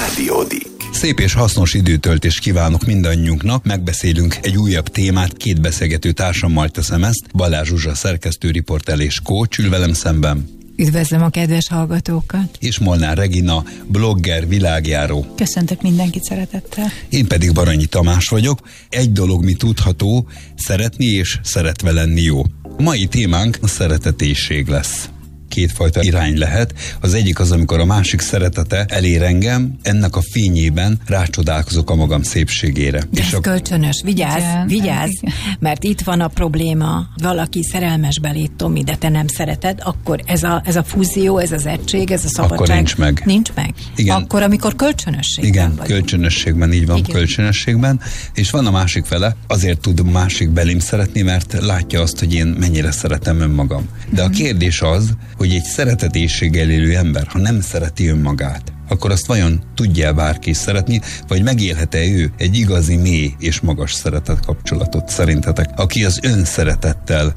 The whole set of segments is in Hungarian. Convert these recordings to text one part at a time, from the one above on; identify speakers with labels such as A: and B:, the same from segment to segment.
A: Rádiódik.
B: Szép és hasznos időtöltést kívánok mindannyiunknak, megbeszélünk egy újabb témát, két beszélgető társammal teszem ezt, Balázs Zsuzsa szerkesztő, riporter és coach ül velem szemben.
C: Üdvözlöm a kedves hallgatókat!
B: És Molnár Regina, blogger, világjáró.
C: Köszöntök mindenkit szeretettel!
B: Én pedig Baranyi Tamás vagyok. Egy dolog mi tudható, szeretni és szeretve lenni jó. A mai témánk a szeretetésség lesz. Kétfajta irány lehet. Az egyik az, amikor a másik szeretete elér engem, ennek a fényében rácsodálkozok a magam szépségére.
C: De és ez kölcsönös, vigyázz, mert itt van a probléma. Valaki szerelmes beléd, Tomi, de te nem szereted, akkor ez a fúzió, ez az egység, ez a szabadság.
B: Akkor nincs meg.
C: Nincs meg?
B: Igen.
C: Akkor, amikor kölcsönösségben
B: igen,
C: vagyunk.
B: Kölcsönösségben, így van, igen. Kölcsönösségben. És van a másik fele, azért tud a másik belém szeretni, mert látja azt, hogy én mennyire szeretem önmagam. De a kérdés az, hogy egy szeretetésséggel élő ember, ha nem szereti önmagát, akkor azt vajon tudja bárki szeretni, vagy megélhet-e ő egy igazi, mély és magas szeretet kapcsolatot szerintetek, aki az önszeretettel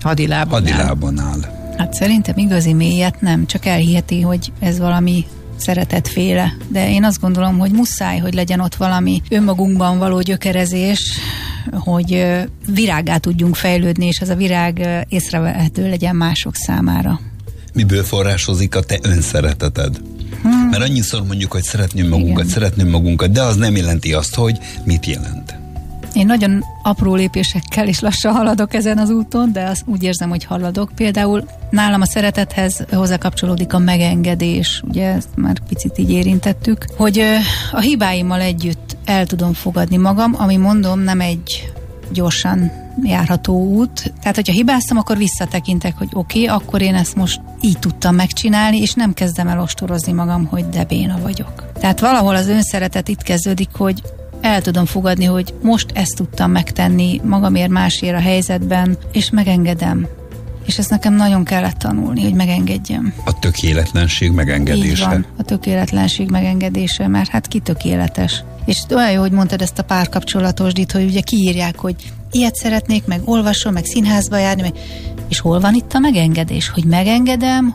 B: hadilában áll?
D: Hát szerintem igazi mélyet nem, csak elhiheti, hogy ez valami szeretetféle. De én azt gondolom, hogy muszáj, hogy legyen ott valami önmagunkban való gyökerezés, hogy virággá tudjunk fejlődni, és ez a virág észrevehető legyen mások számára.
B: Miből forrásozik a te önszereteted? Mert annyiszor mondjuk, hogy szeretném magunkat, de az nem jelenti azt, hogy mit jelent.
D: Én nagyon apró lépésekkel is lassan haladok ezen az úton, de azt úgy érzem, hogy haladok. Például nálam a szeretethez hozzákapcsolódik a megengedés, ugye ezt már picit így érintettük, hogy a hibáimmal együtt el tudom fogadni magam, ami mondom nem egy gyorsan járható út. Tehát, hogyha hibáztam, akkor visszatekintek, hogy oké, akkor én ezt most így tudtam megcsinálni, és nem kezdem el ostorozni magam, hogy de béna vagyok. Tehát valahol az önszeretet itt kezdődik, hogy el tudom fogadni, hogy most ezt tudtam megtenni magamért, másért a helyzetben, és megengedem. És ezt nekem nagyon kellett tanulni, hogy megengedjem.
B: A tökéletlenség megengedése.
D: Így van, a tökéletlenség megengedése, mert hát ki tökéletes. És olyan jó, hogy mondtad ezt a párkapcsolatosdit, hogy ugye kiírják, hogy ilyet szeretnék, meg olvasom, meg színházba járni, és hol van itt a megengedés? Hogy megengedem,